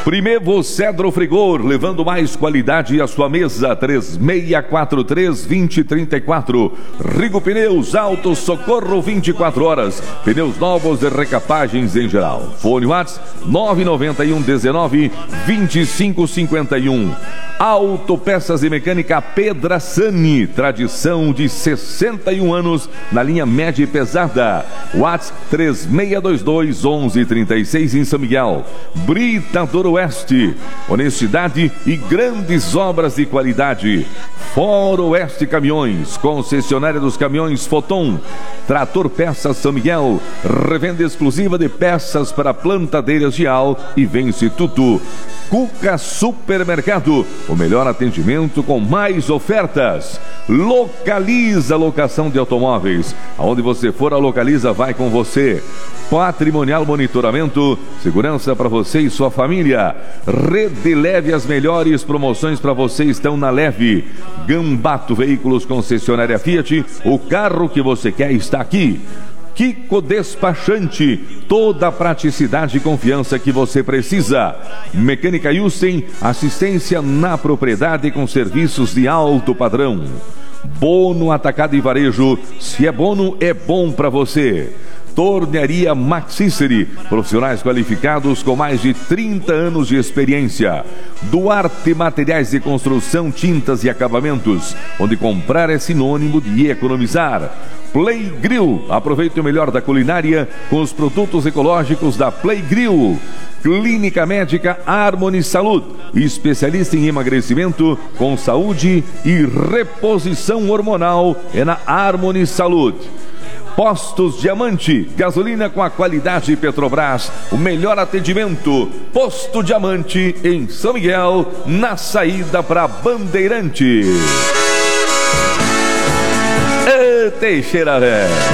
Primevo Cedro Frigor, levando mais qualidade à sua mesa. 3643-2034. Rigo Pneus, Auto Socorro 24 horas. Pneus novos e recapagens em geral. Fone WhatsApp 99119-2551. Autopeças e Mecânica Pedrasani, tradição de 61 anos na linha média e pesada. WhatsApp 3622-1136 em São Miguel. Britador Oeste, honestidade e grandes obras de qualidade. Fora Oeste Caminhões, concessionária dos caminhões Foton. Trator Peças São Miguel, revenda exclusiva de peças para plantadeiras de Al e Vence Tutu. Cuca Supermercado, o melhor atendimento com mais ofertas. Localiza locação de automóveis. Aonde você for, a Localiza vai com você. Patrimonial Monitoramento, segurança para você e sua família. Rede Leve, as melhores promoções para você estão na Leve. Gambato Veículos, concessionária Fiat, o carro que você quer está aqui. Kiko Despachante, toda a praticidade e confiança que você precisa. Mecânica Yusen, assistência na propriedade com serviços de alto padrão. Bono Atacado e Varejo, se é bono, é bom para você. Tornearia Maxiceri, profissionais qualificados com mais de 30 anos de experiência. Duarte Materiais de Construção, Tintas e Acabamentos, onde comprar é sinônimo de economizar. Play Grill, aproveite o melhor da culinária com os produtos ecológicos da Play Grill. Clínica Médica Harmony Saúde, especialista em emagrecimento com saúde e reposição hormonal, é na Harmony Saúde. Postos Diamante, gasolina com a qualidade Petrobras, o melhor atendimento. Posto Diamante em São Miguel, na saída para Bandeirante. Teixeira Velho.